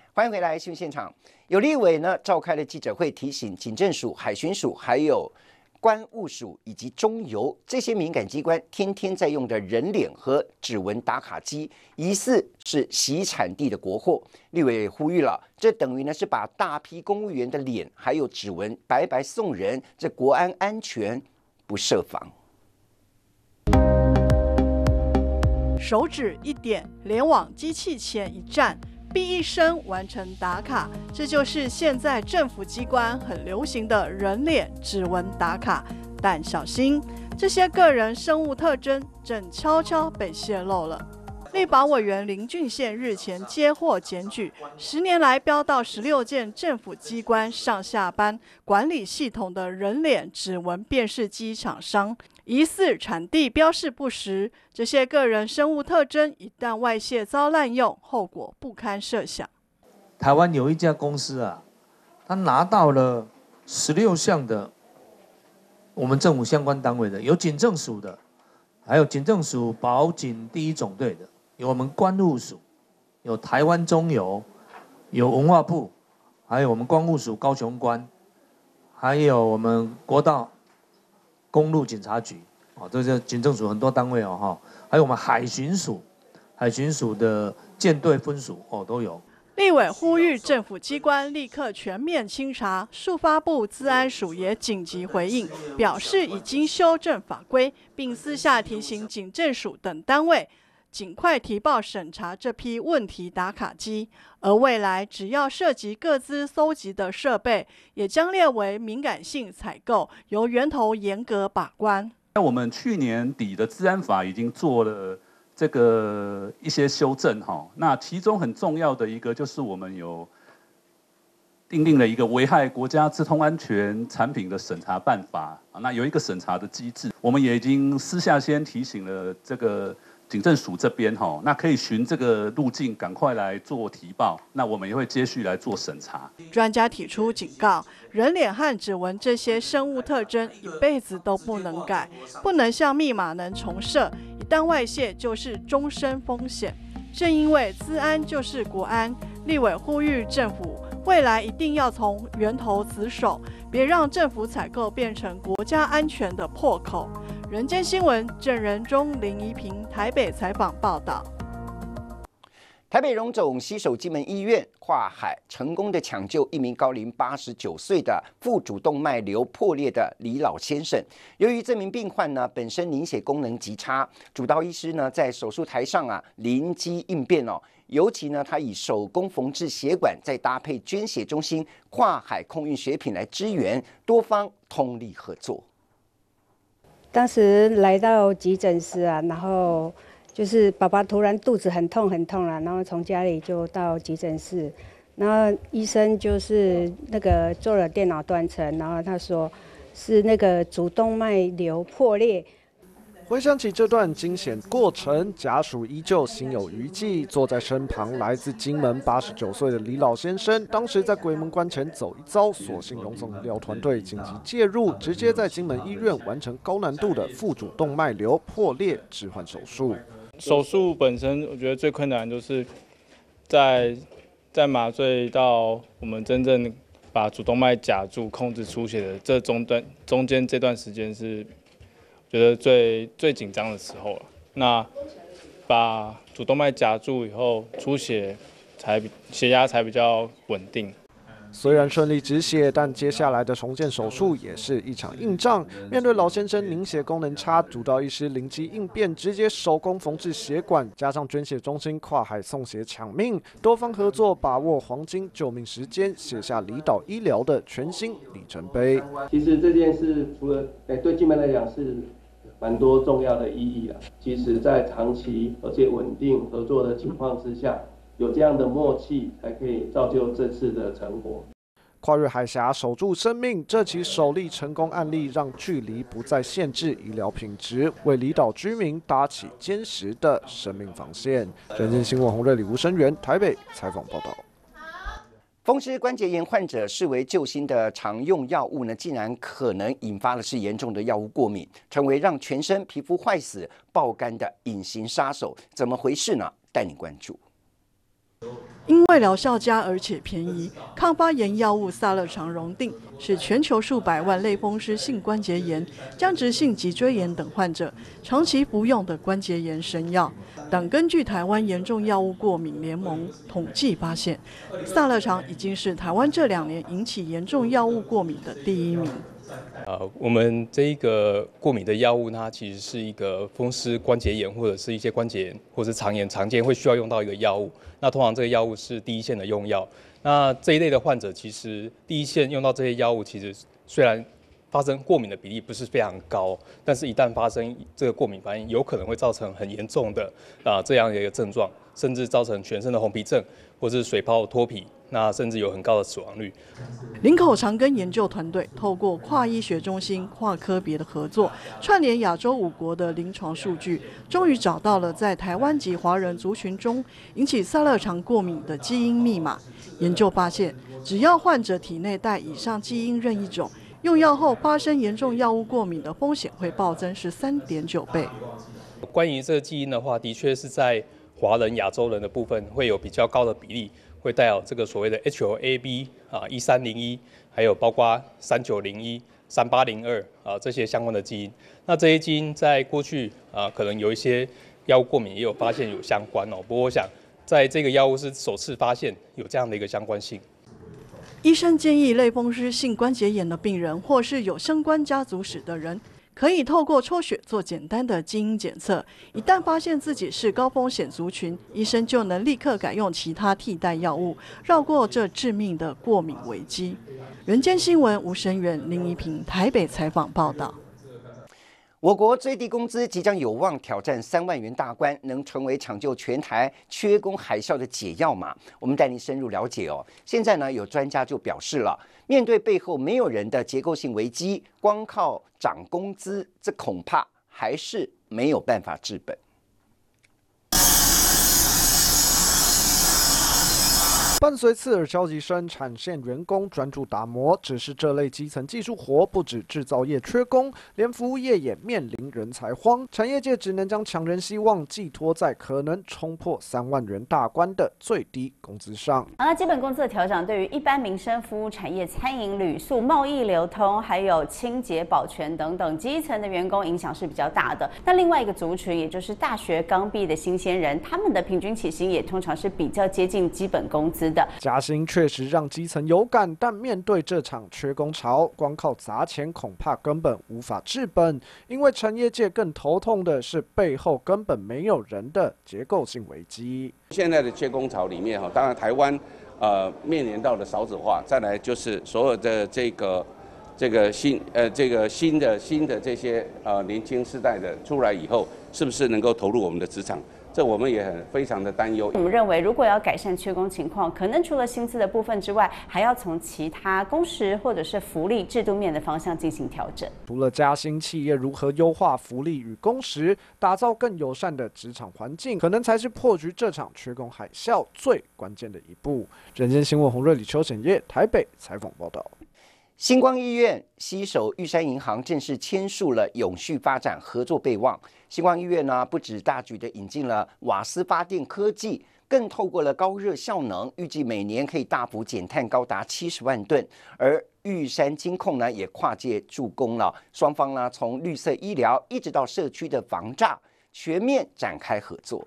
欢迎回来新闻现场。有立委呢召开了记者会，提醒警政署、海巡署还有关务署以及中油这些敏感机关天天在用的人脸和指纹打卡机，疑似是洗产地的国货。立委也呼吁了，这等于呢是把大批公务员的脸还有指纹白白送人，这国安安全不设防。 手指一点，连往机器前一站，哔一声完成打卡，这就是现在政府机关很流行的人脸指纹打卡。但小心，这些个人生物特征正悄悄被泄露了。立法委员林俊宪日前接获检举，10年来飙到16件政府机关上下班管理系统的人脸指纹辨识机厂商，疑似产地标示不实，这些个人生物特征一旦外泄遭滥用，后果不堪设想。 台湾有一家公司啊，他拿到了16项的我们政府相关单位的，有警政署的，还有警政署保警第1总队的，有我们关务署，有台湾中油，有文化部，还有我们关务署高雄关，还有我们国道公路警察局，这是警政署很多单位哦，还有我们海巡署的舰队分署都有。 立委呼吁政府机关立刻全面清查，数发部资安署也紧急回应，表示已经修正法规，并私下提醒警政署等单位尽快提报审查这批问题打卡机，而未来只要涉及各自搜集的设备，也将列为敏感性采购，由源头严格把关。 我们去年底的治安法已经做了这个一些修正哈，那其中很重要的一个就是我们有订定了一个危害国家资通安全产品的审查办法，那有一个审查的机制，我们也已经私下先提醒了这个警政署这边哈，那可以循这个路径赶快来做提报，那我们也会接续来做审查。 专家提出警告，人脸和指纹这些生物特征一辈子都不能改，不能像密码能重设，一旦外泄就是终身风险。正因为资安就是国安，立委呼吁政府未来一定要从源头死守，别让政府采购变成国家安全的破口。人间新闻郑仁忠、林怡平台北采访报道。 台北荣总携手金门医院跨海成功的抢救一名高龄89岁的腹主动脉瘤破裂的李老先生。由于这名病患呢本身凝血功能极差，主刀医师呢在手术台上临机应变尤其呢他以手工缝制血管，再搭配捐血中心跨海空运血品来支援，多方通力合作。 当时来到急诊室然后就是爸爸突然肚子很痛然后从家里就到急诊室，然后医生就是那个做了电脑断层，然后他说是那个主动脉瘤破裂。 回想起这段惊险过程，家属依旧心有余悸。坐在身旁来自金门89岁的李老先生，当时在鬼门关前走一遭，所幸荣总医疗团队紧急介入，直接在金门医院完成高难度的腹主动脉瘤破裂置换手术。 手术本身，我觉得最困难就是在麻醉到我们真正把主动脉夹住、控制出血的这中间这段时间是觉得最紧张的时候了。那把主动脉夹住以后，出血血压才比较稳定。 虽然顺利止血，但接下来的重建手术也是一场硬仗。面对老先生凝血功能差，主刀医师灵机应变，直接手工缝制血管，加上捐血中心跨海送血抢命，多方合作，把握黄金救命时间，写下离岛医疗的全新里程碑。 其实这件事除了对金门来讲是蛮多重要的意义啦。其实，在长期而且稳定合作的情况之下，有这样的默契，才可以造就这次的成果。 跨越海峡守住生命，这起首例成功案例让距离不再限制医疗品质，为离岛居民搭起坚实的生命防线。人间新闻洪瑞礼、吴声源台北采访报道。 风湿关节炎患者视为救星的常用药物呢，竟然可能引发的是严重的药物过敏，成为让全身皮肤坏死、爆肝的隐形杀手。怎么回事呢？带你关注。 因为疗效佳而且便宜，抗发炎药物萨乐肠荣定是全球数百万类风湿性关节炎、僵直性脊椎炎等患者长期服用的关节炎神药。但根据台湾严重药物过敏联盟统计发现，萨乐肠已经是台湾这2年引起严重药物过敏的第1名。 我们这一个过敏的药物，它其实是一个风湿关节炎或者是一些关节炎或是肠炎常见会需要用到一个药物。那通常这个药物是第一线的用药。那这一类的患者，其实第一线用到这些药物，其实虽然发生过敏的比例不是非常高，但是一旦发生这个过敏反应，有可能会造成很严重的这样的一个症状，甚至造成全身的红皮症或是水泡脱皮。那甚至有很高的死亡率。 林口长庚研究团队透过跨医学中心、跨科别的合作，串联亚洲5国的临床数据，终于找到了在台湾及华人族群中引起萨乐肠过敏的基因密码。研究发现，只要患者体内带以上基因任一种，用药后发生严重药物过敏的风险会暴增13.9倍。 关于这个基因的话，的确是在华人、亚洲人的部分会有比较高的比例。会带有这个所谓的 HLA-B 1301，还有包括3901、3802这些相关的基因。那这些基因在过去可能有一些药物过敏也有发现有相关哦。不过我想在这个药物是首次发现有这样的一个相关性。 医生建议类风湿性关节炎的病人或是有相关家族史的人，可以透过抽血做简单的基因检测，一旦发现自己是高风险族群，医生就能立刻改用其他替代药物，绕过这致命的过敏危机。人间新闻吴声远、林怡平台北采访报道。 我国最低工资即将有望挑战3万元大关，能成为抢救全台缺工海啸的解药吗？我们带您深入了解哦。现在呢，有专家就表示了，面对背后没有人的结构性危机，光靠涨工资，这恐怕还是没有办法治本。 伴随刺耳消息声，产线员工专注打磨。只是这类基层技术活，不止制造业缺工，连服务业也面临人才荒。产业界只能将抢人希望寄托在可能冲破3万元大关的最低工资上。 那基本工资的调整，对于一般民生服务产业、餐饮、旅宿、贸易流通，还有清洁、保全等等基层的员工影响是比较大的。那另外一个族群，也就是大学刚毕业的新鲜人，他们的平均起薪也通常是比较接近基本工资。 加薪确实让基层有感，但面对这场缺工潮，光靠砸钱恐怕根本无法治本。因为产业界更头痛的是背后根本没有人的结构性危机。 现在的缺工潮里面当然台湾面临到的少子化，再来就是所有的这个新的这些年轻世代的出来以后，是不是能够投入我们的职场？这我们也非常的担忧。 我们认为，如果要改善缺工情况，可能除了薪资的部分之外，还要从其他工时或者是福利制度面的方向进行调整。 除了加薪，企业如何优化福利与工时，打造更友善的职场环境，可能才是破局这场缺工海啸最关键的一步。人间新闻洪瑞里、邱显业台北采访报道。 星光医院携手玉山银行正式签署了永续发展合作备忘。星光医院呢，不止大举的引进了瓦斯发电科技，更透过了高热效能，预计每年可以大幅减碳高达70万吨。而玉山金控呢，也跨界助攻了，双方呢从绿色医疗一直到社区的防诈，全面展开合作。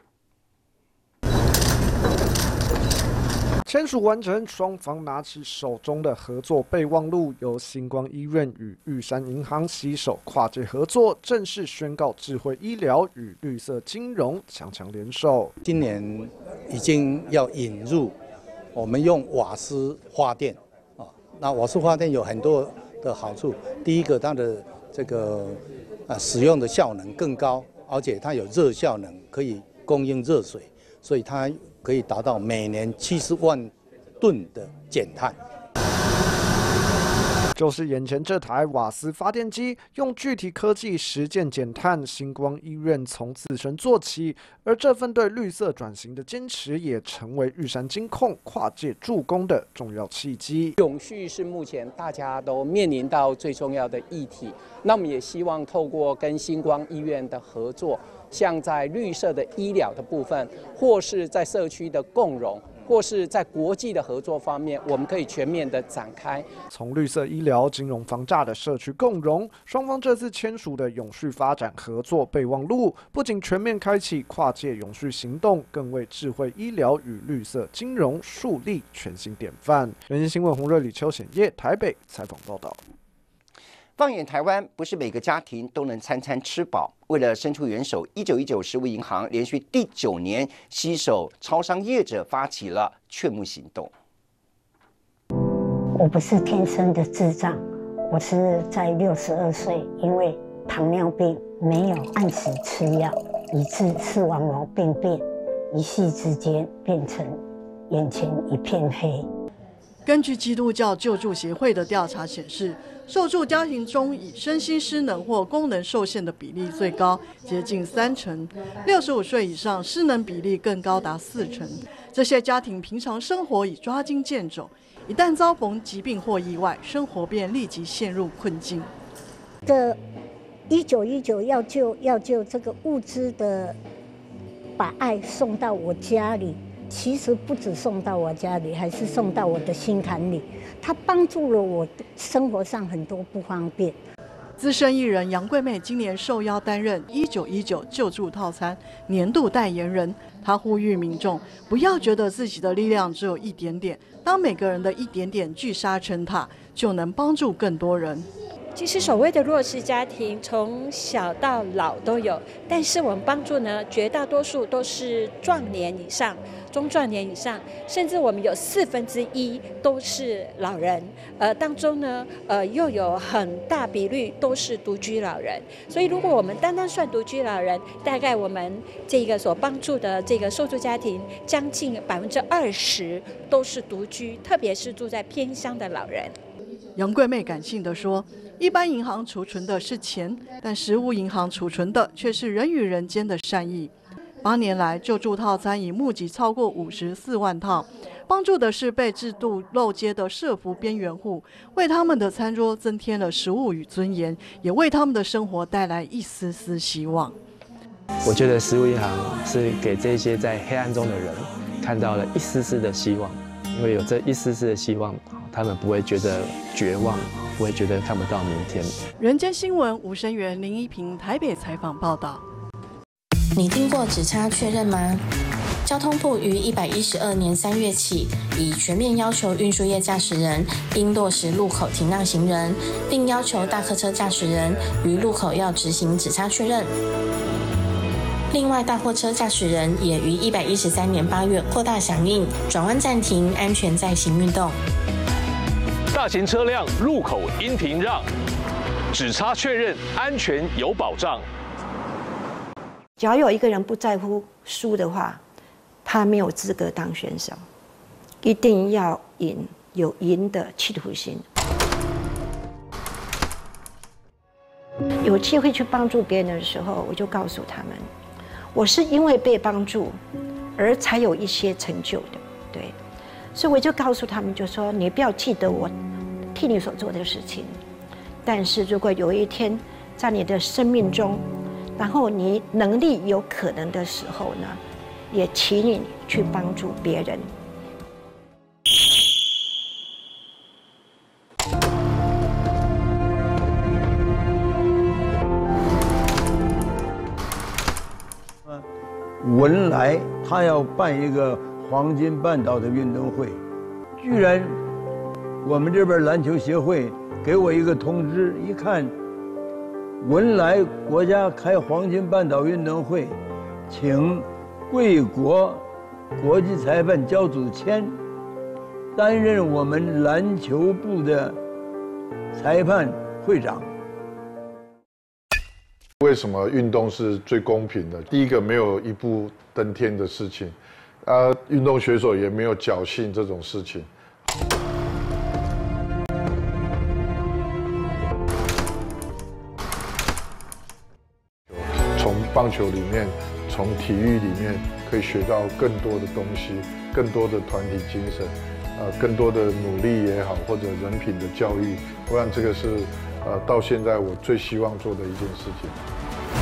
签署完成，双方拿起手中的合作备忘录，由星光医院与玉山银行携手跨界合作，正式宣告智慧医疗与绿色金融强强联手。 今年已经要引入我们用瓦斯发电那瓦斯发电有很多的好处，第一个它的这个使用的效能更高，而且它有热效能，可以供应热水，所以它可以达到每年70万吨的减碳。 就是眼前这台瓦斯发电机，用具体科技实践减碳。星光医院从自身做起，而这份对绿色转型的坚持，也成为玉山金控跨界助攻的重要契机。 永续是目前大家都面临到最重要的议题，那我们也希望透过跟星光医院的合作，像在绿色的医疗的部分，或是在社区的共融， 或是在国际的合作方面，我们可以全面的展开。 从绿色医疗、金融、防诈的社区共融，双方这次签署的永续发展合作备忘录，不仅全面开启跨界永续行动，更为智慧医疗与绿色金融树立全新典范。人间新闻洪瑞礼、邱显业台北采访报道。 放眼台湾，不是每个家庭都能餐餐吃饱。为了伸出援手，1919食物银行连续第9年携手超商业者发起了劝募行动。 我不是天生的智障，我是在62岁，因为糖尿病没有按时吃药，以致视网膜病变，一夕之间变成眼前一片黑。 根据基督教救助协会的调查显示，受助家庭中以身心失能或功能受限的比例最高，接近30%；65岁以上失能比例更高达40%。这些家庭平常生活已抓襟见肘，一旦遭逢疾病或意外，生活便立即陷入困境。 这1919要救这个物资的，把爱送到我家里。其实不止送到我家里，还是送到我的心坎里。它帮助了我生活上很多不方便。 资深艺人杨贵妹今年受邀担任1919救助套餐年度代言人。她呼吁民众不要觉得自己的力量只有一点点，当每个人的一点点聚沙成塔，就能帮助更多人。 其实所谓的弱势家庭，从小到老都有，但是我们帮助呢，绝大多数都是壮年以上、中壮年以上，甚至我们有1/4都是老人，当中呢，又有很大比率都是独居老人。所以，如果我们单单算独居老人，大概我们这个所帮助的这个受助家庭，将近20%都是独居，特别是住在偏乡的老人。 杨贵妹感性地说，一般银行储存的是钱，但食物银行储存的却是人与人间的善意。8年来，救助套餐已募集超过54万套，帮助的是被制度漏接的社福边缘户，为他们的餐桌增添了食物与尊严，也为他们的生活带来一丝丝希望。 我觉得食物银行是给这些在黑暗中的人看到了一丝丝的希望，因为有这一丝丝的希望，他们不会觉得绝望，不会觉得看不到明天。 人间新闻吴声源、林一平台北采访报道。 你听过只差确认吗？交通部于112年3月起，已全面要求运输业驾驶人应落实路口停让行人，并要求大客车驾驶人于路口要执行只差确认。另外，大货车驾驶人也于113年8月扩大响应转弯暂停、安全再行运动。 大型车辆路口应停让，只差确认，安全有保障。 只要有一个人不在乎输的话，他没有资格当选手。一定要赢，有赢的企图心。有机会去帮助别人的时候，我就告诉他们，我是因为被帮助而才有一些成就的，对。所以我就告诉他们，就说你不要记得我替你所做的事情，但是如果有一天在你的生命中，然后你能力有可能的时候呢，也请你去帮助别人。 文莱他要办一个黄金半岛的运动会，居然我们这边篮球协会给我一个通知，一看文莱国家开黄金半岛运动会，请贵国国际裁判焦祖谦担任我们篮球部的裁判会长。 为什么运动是最公平的？第一个，没有一步登天的事情，运动选手也没有侥幸这种事情。从棒球里面，从体育里面，可以学到更多的东西，更多的团体精神，更多的努力也好，或者人品的教育。我想这个是到现在我最希望做的一件事情。